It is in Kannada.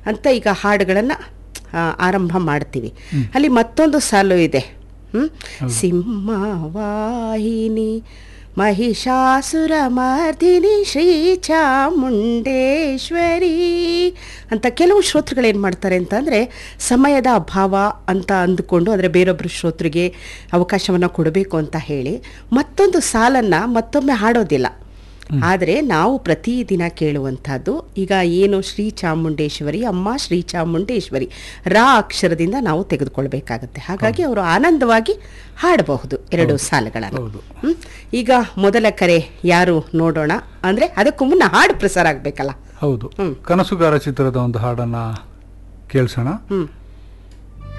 ಅಂತ ಈಗ ಹಾಡುಗಳನ್ನು ಆರಂಭ ಮಾಡ್ತೀವಿ. ಅಲ್ಲಿ ಮತ್ತೊಂದು ಸಾಲು ಇದೆ. ಸಿಂಹವಾಹಿನಿ ಮಹಿಷಾಸುರ ಮರ್ದಿನಿ ಶ್ರೀ ಚಾಮುಂಡೇಶ್ವರಿ ಅಂತ ಕೆಲವು ಶ್ರೋತೃಗಳೇನು ಮಾಡ್ತಾರೆ ಅಂತಂದರೆ ಸಮಯದ ಅಭಾವ ಅಂತ ಅಂದುಕೊಂಡು, ಅಂದರೆ ಬೇರೊಬ್ಬರು ಶ್ರೋತೃಗೆ ಅವಕಾಶವನ್ನು ಕೊಡಬೇಕು ಅಂತ ಹೇಳಿ ಮತ್ತೊಂದು ಸಾಲನ್ನು ಮತ್ತೊಮ್ಮೆ ಹಾಡೋದಿಲ್ಲ. ಆದರೆ ನಾವು ಪ್ರತಿದಿನ ಕೇಳುವಂಥದ್ದು ಈಗ ಏನು ಶ್ರೀ ಚಾಮುಂಡೇಶ್ವರಿ, ಅಮ್ಮ ಶ್ರೀ ಚಾಮುಂಡೇಶ್ವರಿ ರಾ ಅಕ್ಷರದಿಂದ ನಾವು ತೆಗೆದುಕೊಳ್ಬೇಕಾಗತ್ತೆ. ಹಾಗಾಗಿ ಅವರು ಆನಂದವಾಗಿ ಹಾಡಬಹುದು 2 ಸಾಲುಗಳನ್ನು. ಈಗ ಮೊದಲ ಕರೆ ಯಾರು ನೋಡೋಣ. ಅಂದರೆ ಅದಕ್ಕೂ ಮುನ್ನ ಹಾಡು ಪ್ರಸಾರ ಆಗಬೇಕಲ್ಲ. ಹೌದು, ಕನಸುಗಾರ ಚಿತ್ರದ ಒಂದು ಹಾಡನ್ನು ಕೇಳಿಸೋಣ.